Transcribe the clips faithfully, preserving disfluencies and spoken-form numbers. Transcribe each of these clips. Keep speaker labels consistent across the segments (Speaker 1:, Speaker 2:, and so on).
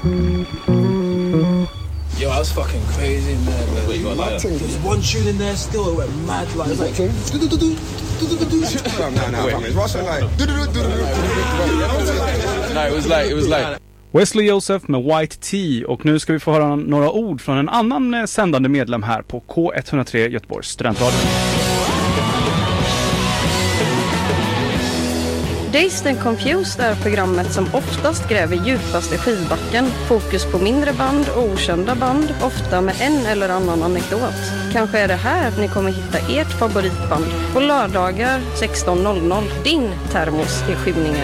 Speaker 1: Yo, I was fucking crazy in there, man. Wait, you got like there's one tune in there still, it went mad, like, it's like do-do-do-do, do-do-do-do. No, no, no, it was like do-do-do-do-do. No, it was like, it was like
Speaker 2: Wesley Joseph med White Tea, och nu ska vi få höra några ord från en annan sändande medlem här på K ett noll tre Göteborgs studentradio.
Speaker 3: Dazed and Confused är programmet som oftast gräver djupaste skivbacken. Fokus på mindre band och okända band, ofta med en eller annan anekdot. Kanske är det här ni kommer hitta ert favoritband på lördagar sexton noll noll. Din termos i skymningen.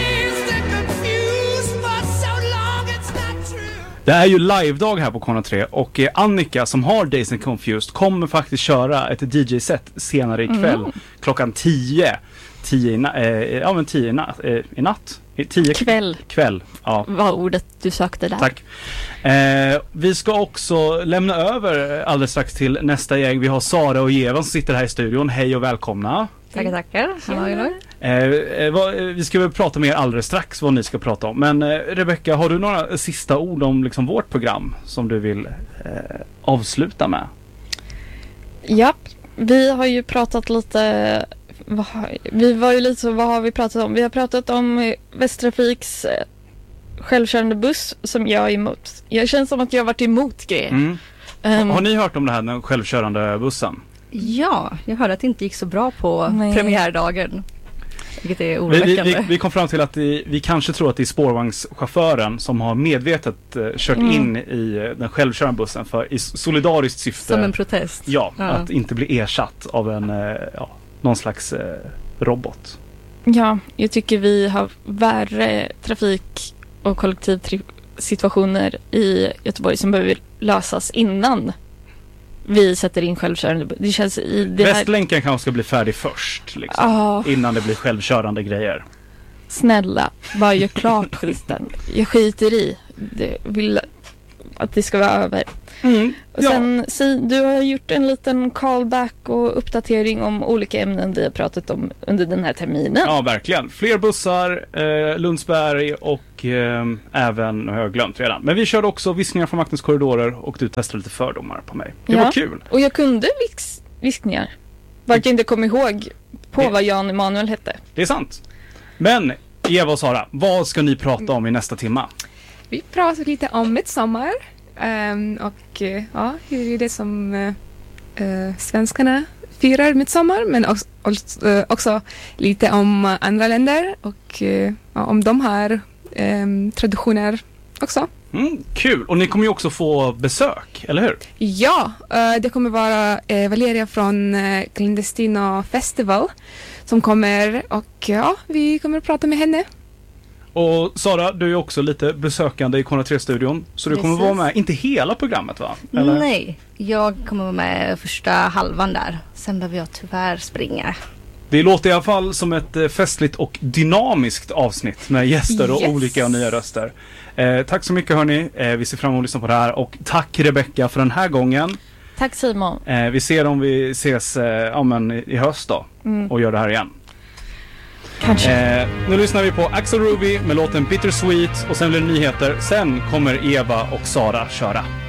Speaker 2: Det är ju live-dag här på K ett noll tre, och Annika som har Dazed and Confused kommer faktiskt köra ett D J-set senare ikväll mm. klockan tio. Tio i, na- eh, ja, men tio i, na- eh, i natt. Tio
Speaker 4: kväll.
Speaker 2: Kväll, ja.
Speaker 4: Var ordet du sökte där.
Speaker 2: Tack. Eh, vi ska också lämna över alldeles strax till nästa gäng. Vi har Sara och Eva som sitter här i studion. Hej och välkomna.
Speaker 4: Tackar, tackar.
Speaker 2: Eh, eh, vad, vi ska väl prata mer alldeles strax vad ni ska prata om. Men eh, Rebecca, har du några sista ord om liksom, vårt program som du vill eh, avsluta med?
Speaker 4: Ja, vi har ju pratat lite... Vad har, vi var ju lite så, vad har vi pratat om? Vi har pratat om Västtrafiks eh, självkörande buss som jag är emot. Jag känns som att jag har varit emot grejer.
Speaker 2: Mm.
Speaker 4: Um,
Speaker 2: har ni hört om det här, den självkörande bussen?
Speaker 5: Ja, jag hörde att det inte gick så bra på
Speaker 4: Nej.
Speaker 5: premiärdagen. Vilket är
Speaker 2: Vi,
Speaker 5: oroväckande.
Speaker 2: vi, vi, vi kom fram till att det, vi kanske tror att det är spårvagnschauffören som har medvetet eh, kört
Speaker 4: Mm.
Speaker 2: in i eh, den självkörande bussen för i solidariskt syfte.
Speaker 5: Som en protest.
Speaker 2: Ja,
Speaker 5: Ja.
Speaker 2: att inte bli ersatt av en eh, ja, någon slags eh, robot.
Speaker 4: Ja, jag tycker vi har värre trafik- och kollektivsituationer i Göteborg som behöver lösas innan vi sätter in självkörande. Det känns i det här...
Speaker 2: Västlänken kanske ska bli färdig först liksom,
Speaker 4: Oh,
Speaker 2: innan det blir självkörande grejer.
Speaker 4: snälla, bara gör klart skiten. Jag skiter i. Det vill att det ska vara över.
Speaker 2: Mm,
Speaker 4: Och sen, si, du har gjort en liten callback och uppdatering om olika ämnen vi har pratat om under den här terminen.
Speaker 2: Ja, verkligen. Fler bussar, eh, Lundsberg och eh, även, nu har jag glömt redan. Men vi körde också viskningar från maktens korridorer och du testade lite fördomar på mig. Det
Speaker 4: Ja.
Speaker 2: var kul.
Speaker 4: Och jag kunde vis- viskningar. Vart jag inte kom ihåg på
Speaker 2: Det-
Speaker 4: vad Jan Emanuel hette.
Speaker 2: Det är sant. Men Eva och Sara, vad ska ni prata om i nästa timma?
Speaker 6: Vi pratar lite om midsommar um, och uh, ja, hur är det som uh, uh, svenskarna firar midsommar, men också, också, uh, också lite om uh, andra länder och uh, ja, om de har um, traditioner också.
Speaker 2: Mm, kul. Och ni kommer ju också få besök, eller hur?
Speaker 6: Ja, uh, det kommer vara uh, Valeria från uh, Clandestino Festival som kommer och ja, vi kommer att prata med henne.
Speaker 2: Och Sara, du är också lite besökande i K ett noll tre-studion. Så du kommer
Speaker 5: Precis.
Speaker 2: vara med, inte hela programmet va? Eller?
Speaker 5: Nej, jag kommer vara med första halvan där. Sen behöver jag tyvärr springa.
Speaker 2: Det låter i alla fall som ett eh, festligt och dynamiskt avsnitt med gäster och
Speaker 6: Yes.
Speaker 2: olika och nya röster. Eh, tack så mycket hörni. Eh, vi ser fram emot att lyssna på det här. Och tack Rebecca för den här gången.
Speaker 4: Tack Simon.
Speaker 2: Eh, vi ser om vi ses eh, ja, men, i höst då.
Speaker 4: Mm.
Speaker 2: Och gör det här igen.
Speaker 4: Kanske.
Speaker 2: Eh, nu lyssnar vi på Axel Ruby med låten Bittersweet. Och sen blir det nyheter. Sen kommer Eva och Sara köra.